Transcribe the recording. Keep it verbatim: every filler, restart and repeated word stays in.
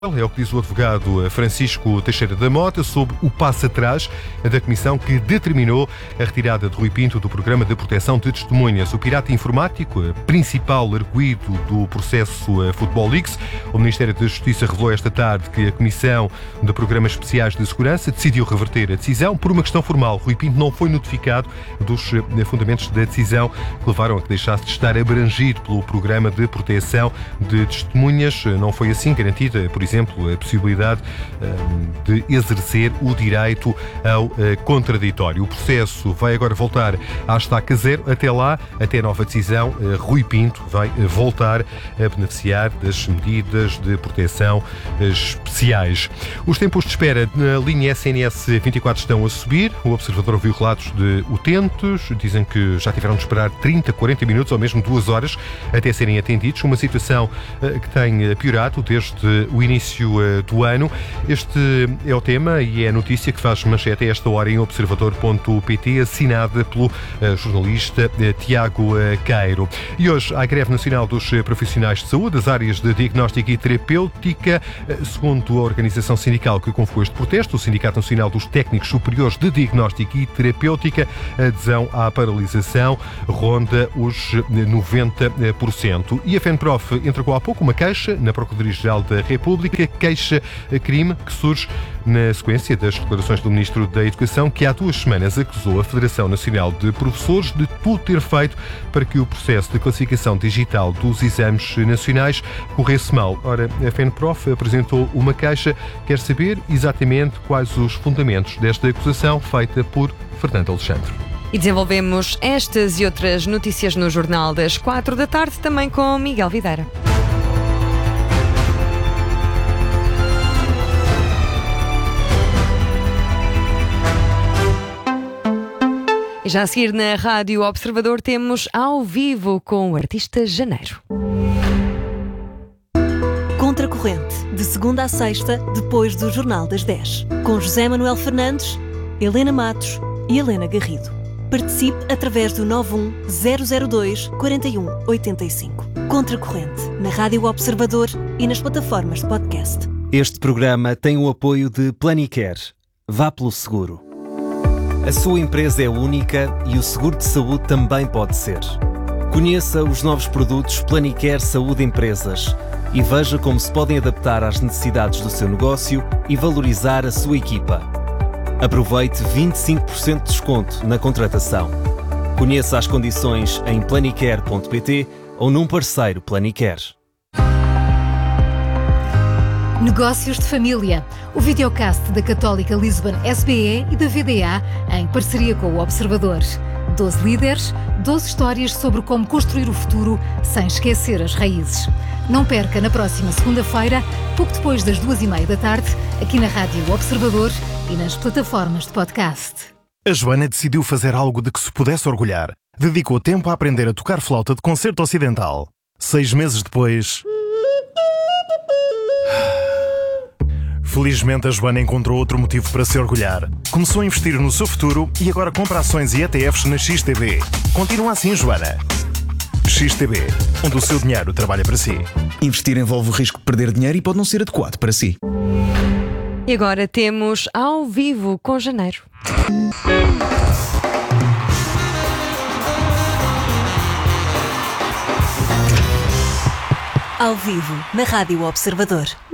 É o que diz o advogado Francisco Teixeira da Mota sobre o passo atrás da comissão que determinou a retirada de Rui Pinto do programa de proteção de testemunhas. O pirata informático, principal arguido do processo Futebol Leaks, o Ministério da Justiça revelou esta tarde que a Comissão de Programas Especiais de Segurança decidiu reverter a decisão. Por uma questão formal, Rui Pinto não foi notificado dos fundamentos da decisão que levaram a que deixasse de estar abrangido pelo programa de proteção de testemunhas. Não foi assim garantida, por exemplo, exemplo, a possibilidade de exercer o direito ao contraditório. O processo vai agora voltar à estaca zero. Até lá, até nova decisão, Rui Pinto vai voltar a beneficiar das medidas de proteção especiais. Os tempos de espera na linha S N S vinte e quatro estão a subir. O Observador ouviu relatos de utentes. Dizem que já tiveram de esperar trinta, quarenta minutos ou mesmo duas horas até serem atendidos. Uma situação que tem piorado desde o início do ano. Este é o tema e é a notícia que faz manchete a esta hora em observador ponto pt, assinada pelo jornalista Tiago Queiro. E hoje há a greve nacional dos profissionais de saúde, das áreas de diagnóstica e terapêutica. Segundo a organização sindical que convocou este protesto, o Sindicato Nacional dos Técnicos Superiores de Diagnóstica e Terapêutica, a adesão à paralisação ronda os noventa por cento. E a FENPROF entregou há pouco uma queixa na Procuradoria-Geral da República, queixa-crime que surge na sequência das declarações do Ministro da Educação, que há duas semanas acusou a Federação Nacional de Professores de tudo ter feito para que o processo de classificação digital dos exames nacionais corresse mal. Ora, a FENPROF apresentou uma queixa, quer saber exatamente quais os fundamentos desta acusação feita por Fernando Alexandre. E desenvolvemos estas e outras notícias no Jornal das quatro da tarde, também com Miguel Videira. E já a seguir na Rádio Observador temos Ao Vivo com o artista Janeiro. Contracorrente, de segunda a sexta, depois do Jornal das dez. Com José Manuel Fernandes, Helena Matos e Helena Garrido. Participe através do nove um zero zero dois quatro um oito cinco. Contracorrente, na Rádio Observador e nas plataformas de podcast. Este programa tem o apoio de Planicare. Vá pelo seguro. A sua empresa é única e o seguro de saúde também pode ser. Conheça os novos produtos Planicare Saúde Empresas e veja como se podem adaptar às necessidades do seu negócio e valorizar a sua equipa. Aproveite vinte e cinco por cento de desconto na contratação. Conheça as condições em planicare ponto pt ou num parceiro Planicare. Negócios de Família, o videocast da Católica Lisbon S B E e da V D A em parceria com o Observador. doze líderes, doze histórias sobre como construir o futuro sem esquecer as raízes. Não perca na próxima segunda-feira, pouco depois das duas e meia da tarde, aqui na Rádio Observador e nas plataformas de podcast. A Joana decidiu fazer algo de que se pudesse orgulhar. Dedicou tempo a aprender a tocar flauta de concerto ocidental. Seis meses depois... Felizmente, a Joana encontrou outro motivo para se orgulhar. Começou a investir no seu futuro e agora compra ações e E T Fs na X T B. Continua assim, Joana. X T B, onde o seu dinheiro trabalha para si. Investir envolve o risco de perder dinheiro e pode não ser adequado para si. E agora temos Ao Vivo com Janeiro. Ao vivo, na Rádio Observador.